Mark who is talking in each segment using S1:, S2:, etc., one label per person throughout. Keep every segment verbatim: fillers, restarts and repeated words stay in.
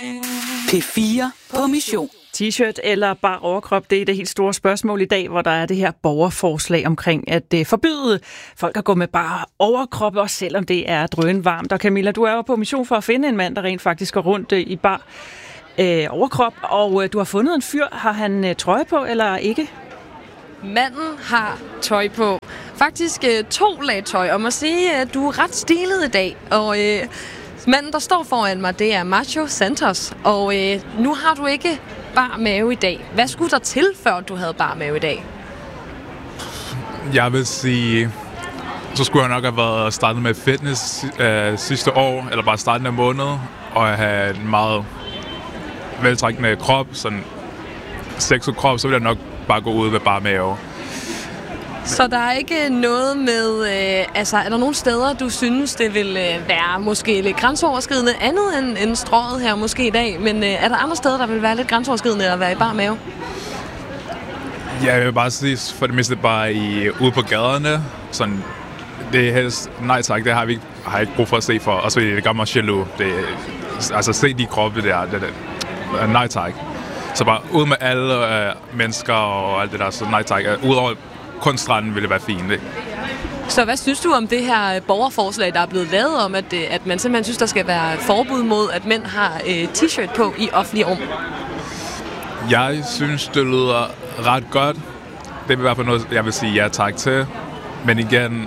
S1: P fire på mission.
S2: T-shirt eller bare overkrop, det er det helt store spørgsmål i dag, hvor der er det her borgerforslag omkring at uh, forbyde folk at gå med bare overkrop, også selvom det er drønvarmt. Og Camilla, du er jo på mission for at finde en mand, der rent faktisk går rundt uh, i bare uh, overkrop, og uh, du har fundet en fyr. Har han uh, trøje på, eller ikke?
S3: Manden har tøj på. Faktisk uh, to lag tøj, og må sige, at du er ret stilet i dag, og uh, manden, der står foran mig, det er Macho Santos, og uh, nu har du ikke bar mave i dag. Hvad skulle der til, før du havde bar mave i dag?
S4: Jeg vil sige, så skulle jeg nok have været startet med fitness øh, sidste år, eller bare starten af måned, og have en meget veltrækkende krop, sådan sexet krop, så ville jeg nok bare gå ud med bar mave.
S3: Så der er ikke noget med, øh, altså er der nogle steder, du synes, det vil øh, være måske lidt grænseoverskridende, andet end, end strået her måske i dag, men øh, er der andre steder, der vil være lidt grænseoverskridende at være i bar mave?
S4: Ja, jeg vil bare sige, for det meste bare i, ude på gaderne, sådan, det er helst, nej tak, det har vi har jeg ikke brug for at se for, og så det gør mig jaloux, det, altså se de kroppe der, det, det, nej tak. Så bare ud med alle øh, mennesker og alt det der, så nej tak, udover kun stranden ville være fint, ikke?
S3: Så hvad synes du om det her borgerforslag, der er blevet lavet om, at, at man simpelthen synes, der skal være forbud mod, at mænd har øh, t-shirt på i offentlige rum?
S4: Jeg synes, det lyder ret godt. Det vil i hvert fald noget, jeg vil sige ja tak til. Men igen,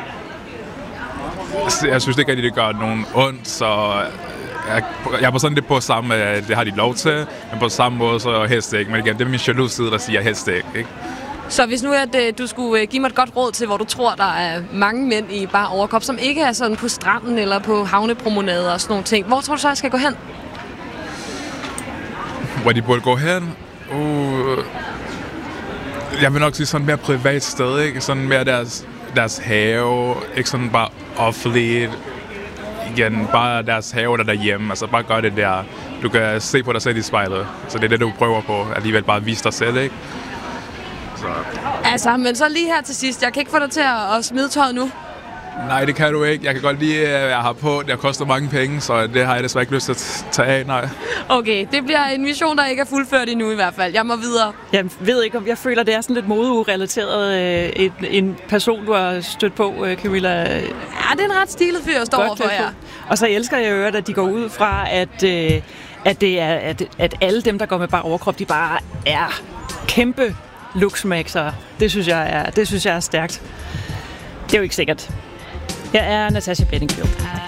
S4: jeg synes ikke, at det gør nogen ondt, så jeg, jeg er på sådan lidt på samme, at det har de lov til, men på samme måde, så helst ikke. Men igen, det er min jaloux side, der siger helst ikke, ikke?
S3: Så hvis nu at du skulle give mig et godt råd til, hvor du tror, der er mange mænd i bare overkrop, som ikke er sådan på stranden eller på havnepromenader og sådan nogle ting, hvor tror du så, jeg skal gå hen?
S4: Hvor de burde gå hen? Uh, jeg vil nok sige sådan mere privat sted, ikke? Sådan mere deres, deres have, ikke sådan bare offentligt. Igen, bare deres have der derhjemme, altså bare gør det der. Du kan se på dig selv i spejlet, så det er det, du prøver på. Alligevel bare vise dig selv, ikke? Så.
S3: Altså, men så lige her til sidst. Jeg kan ikke få dig til at, at smide tøjet nu.
S4: Nej, det kan du ikke. Jeg kan godt lide, at jeg har på. Det koster mange penge, så det har jeg desværre ikke lyst til at tage af, nej.
S3: Okay, det bliver en mission, der ikke er fuldført endnu i hvert fald. Jeg må videre.
S2: Jeg ved ikke, om jeg føler, det er sådan lidt modeurelateret øh, en, en person, du har stødt på, øh, Camilla.
S3: Ja, det er en ret stilet fyr, jeg står over for jer.
S2: Og så elsker jeg jo, at de går ud fra, at, øh, at, det er, at, at alle dem, der går med bare overkrop, de bare er kæmpe looksmaxere. Det synes jeg er, det synes jeg er stærkt. Det er jo ikke sikkert. Jeg er Natasha Bedingfield.